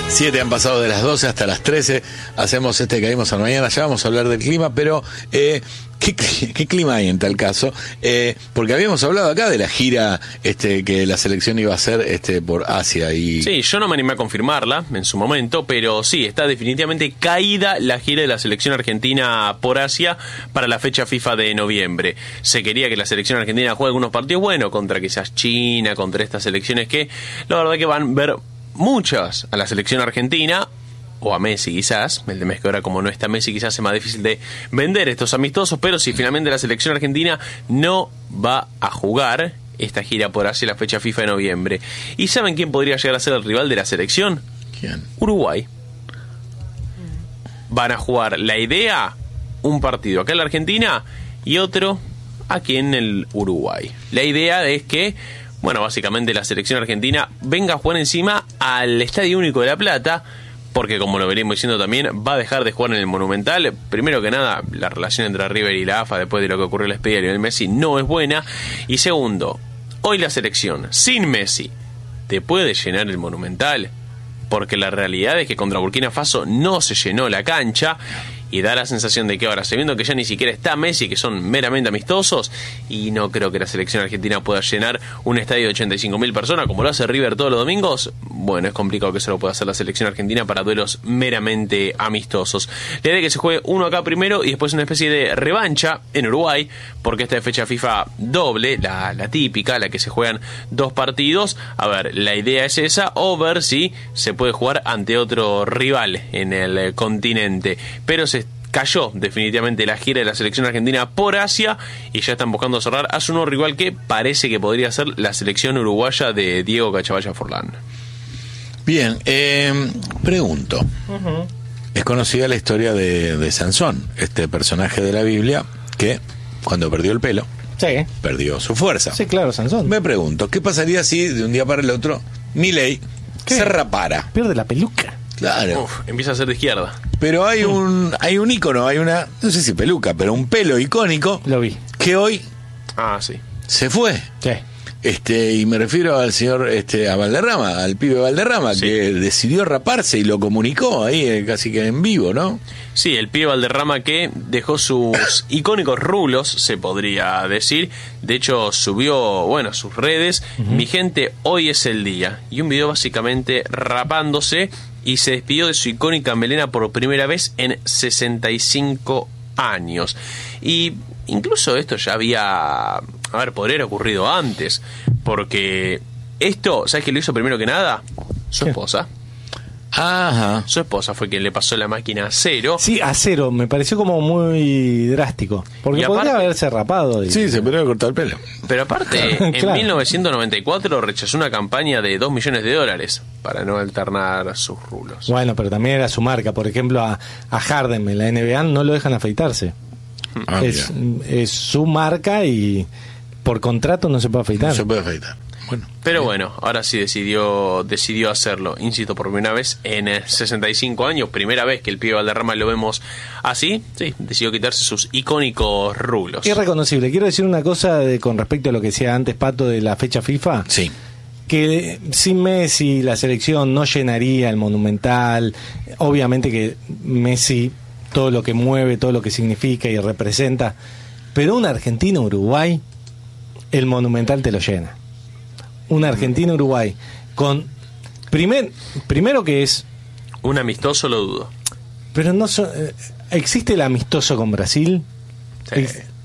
7 han pasado de las 12 hasta las 13. Hacemos Caímos al Mañana. Ya vamos a hablar del clima, pero ¿qué clima hay en tal caso? Porque habíamos hablado acá de la gira que la selección iba a hacer por Asia. Sí, yo no me animé a confirmarla en su momento, pero sí, está definitivamente caída la gira de la selección argentina por Asia para la fecha FIFA de noviembre. Se quería que la selección argentina juegue algunos partidos buenos contra quizás China, contra estas selecciones que la verdad que van a ver muchas a la selección argentina, o a Messi quizás. El tema es que ahora, como no está Messi, quizás es más difícil de vender estos amistosos, pero si finalmente la selección argentina no va a jugar esta gira por Asia la fecha FIFA de noviembre. ¿Y saben quién podría llegar a ser el rival de la selección? ¿Quién? Uruguay. Van a jugar, la idea, un partido acá en la Argentina y otro aquí en el Uruguay. La idea es que, bueno, básicamente la selección argentina venga a jugar encima al Estadio Único de La Plata, porque como lo venimos diciendo también, va a dejar de jugar en el Monumental. Primero que nada, la relación entre River y la AFA después de lo que ocurrió en la despedida de Lionel Messi no es buena. Y segundo, hoy la selección sin Messi te puede llenar el Monumental, porque la realidad es que contra Burkina Faso no se llenó la cancha. Y da la sensación de que ahora, sabiendo que ya ni siquiera está Messi, que son meramente amistosos, y no creo que la selección argentina pueda llenar un estadio de 85.000 personas, como lo hace River todos los domingos, bueno, es complicado que se lo pueda hacer la selección argentina para duelos meramente amistosos. La idea es que se juegue uno acá primero y después una especie de revancha en Uruguay, porque esta es fecha FIFA doble, la típica, la que se juegan dos partidos. A ver, la idea es esa, o ver si se puede jugar ante otro rival en el continente, pero se cayó definitivamente la gira de la selección argentina por Asia y ya están buscando cerrar a su nuevo rival, que parece que podría ser la selección uruguaya de Diego Cachaballa Forlán. Bien, pregunto. Es conocida la historia de Sansón, este personaje de la Biblia que cuando perdió el pelo, sí, perdió su fuerza. Sí, claro, Sansón. Me pregunto, ¿qué pasaría si de un día para el otro Milei se rapara? Pierde la peluca. Claro. Empieza a ser de izquierda. Pero hay un ícono, hay una, no sé si peluca, pero un pelo icónico. Lo vi. Que hoy sí, se fue. Sí. Y me refiero al señor a Valderrama, al pibe Valderrama, sí, que decidió raparse y lo comunicó ahí casi que en vivo, ¿no? Sí, el pibe Valderrama que dejó sus icónicos rulos, se podría decir. De hecho, subió, bueno, a sus redes, mi gente, hoy es el día. Y un video básicamente rapándose, y se despidió de su icónica melena por primera vez en 65 años. Y incluso esto ya había, podría haber ocurrido antes, porque esto, ¿sabes qué lo hizo primero que nada? Su esposa. Ajá. Su esposa fue quien le pasó la máquina a cero. Sí, a cero, me pareció como muy drástico. Porque podría haberse rapado. Sí, se podría cortar el pelo. Pero aparte, claro, en 1994 rechazó una campaña de $2 millones para no alternar sus rulos. Bueno, pero también era su marca. Por ejemplo, a Harden en la NBA no lo dejan afeitarse. Es su marca y por contrato no se puede afeitar. No se puede afeitar. Bueno, pero bueno, ahora sí decidió hacerlo, insisto, por primera vez en 65 años, primera vez que el pibe Valderrama lo vemos así, sí, decidió quitarse sus icónicos rulos. Irreconocible. Quiero decir una cosa con respecto a lo que decía antes Pato de la fecha FIFA. Sí. Que sin Messi la selección no llenaría el Monumental. Obviamente que Messi, todo lo que mueve, todo lo que significa y representa, pero un Argentina-Uruguay, el Monumental te lo llena. Un Argentina-Uruguay con primero que es un amistoso, lo dudo, pero no ¿existe el amistoso con Brasil? Sí.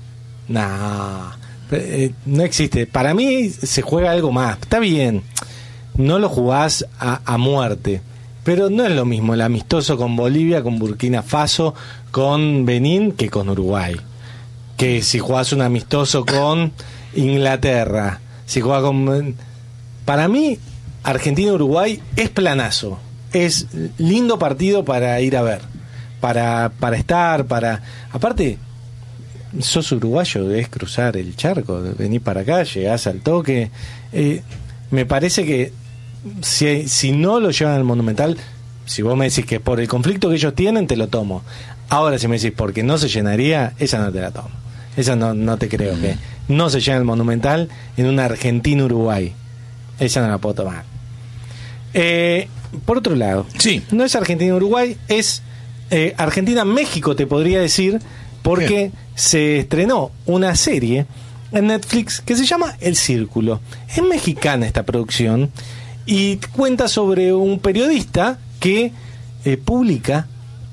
No existe. Para mí se juega algo más. Está bien, no lo jugás a muerte, pero no es lo mismo el amistoso con Bolivia, con Burkina Faso, con Benín, que con Uruguay. Que si jugás un amistoso con Inglaterra, si jugás con... Para mí, Argentina-Uruguay es planazo. Es lindo partido para ir a ver. Para estar, Aparte, sos uruguayo, debes cruzar el charco, venís para acá, llegás al toque. Me parece que si no lo llevan al Monumental, si vos me decís que por el conflicto que ellos tienen, te lo tomo. Ahora, si me decís porque no se llenaría, esa no te la tomo. Esa no te creo, que no se llena el Monumental en un Argentina-Uruguay. Esa no la puedo tomar. por otro lado, Sí. no es Argentina-Uruguay, es Argentina-México, te podría decir, porque Bien. se estrenó una serie en Netflix que se llama El Círculo. Es mexicana esta producción y cuenta sobre un periodista que publica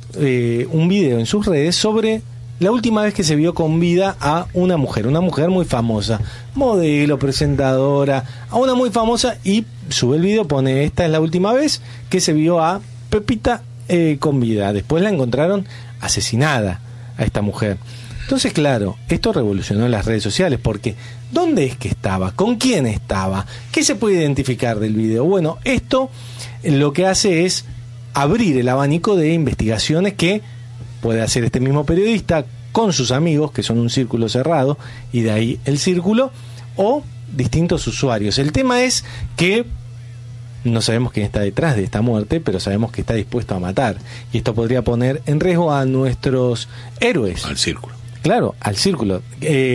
un video en sus redes sobre la última vez que se vio con vida a una mujer muy famosa, modelo, presentadora, a una muy famosa, y sube el video, pone: esta es la última vez que se vio a Pepita con vida. Después la encontraron asesinada a esta mujer. Entonces, claro, esto revolucionó las redes sociales, porque ¿dónde es que estaba? ¿Con quién estaba? ¿Qué se puede identificar del video? Bueno, esto lo que hace es abrir el abanico de investigaciones que puede hacer este mismo periodista con sus amigos, que son un círculo cerrado, y de ahí el círculo, o distintos usuarios. El tema es que no sabemos quién está detrás de esta muerte, pero sabemos que está dispuesto a matar, y esto podría poner en riesgo a nuestros héroes. Al círculo. Claro, al círculo.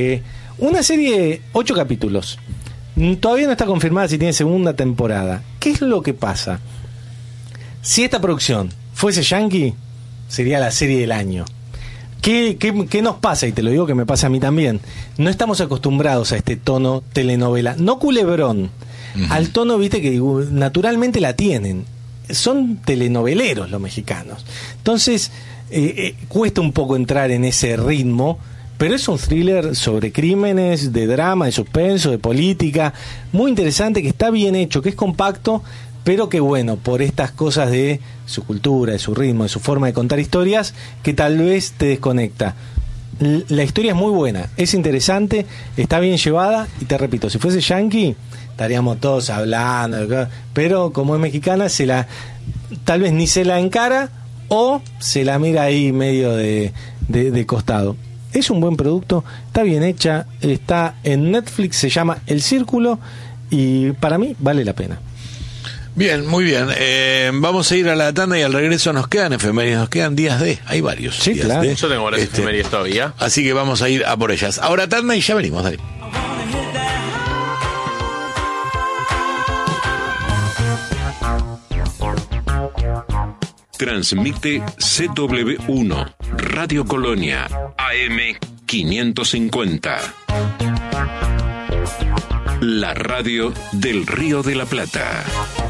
Una serie, 8 capítulos. Todavía no está confirmada si tiene segunda temporada. ¿Qué es lo que pasa? Si esta producción fuese yankee, sería la serie del año. ¿Qué nos pasa? Y te lo digo que me pasa a mí también. No estamos acostumbrados a este tono telenovela. No culebrón. Al tono, viste, que naturalmente la tienen. Son telenoveleros los mexicanos. Entonces, cuesta un poco entrar en ese ritmo, pero es un thriller sobre crímenes, de drama, de suspenso, de política, muy interesante, que está bien hecho, que es compacto, pero que bueno, por estas cosas de su cultura, de su ritmo, de su forma de contar historias, que tal vez te desconecta. La historia es muy buena, es interesante, está bien llevada, y te repito, si fuese yankee estaríamos todos hablando, pero como es mexicana, tal vez ni se la encara o se la mira ahí medio de costado. Es un buen producto, está bien hecha, está en Netflix, se llama El Círculo, y para mí vale la pena. Bien, muy bien. Vamos a ir a la tanda y al regreso nos quedan efemérides, nos quedan días de. Hay varios. Sí, días claro. de. Yo tengo varias efemérides todavía. Así que vamos a ir a por ellas. Ahora tanda y ya venimos, dale. Transmite CW1, Radio Colonia, AM 550. La radio del Río de la Plata.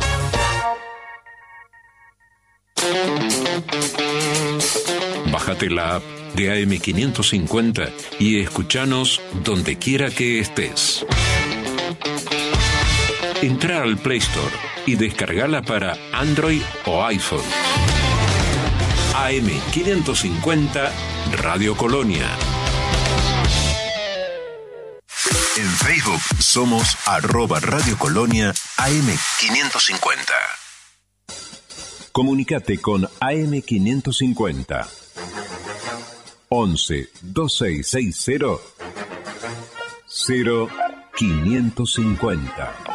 Bájate la app de AM 550 y escuchanos donde quiera que estés. Entra al Play Store y descargala para Android o iPhone. AM 550 Radio Colonia. En Facebook somos @Radio Colonia AM 550. Comunicate con AM 550 11 2660 0550.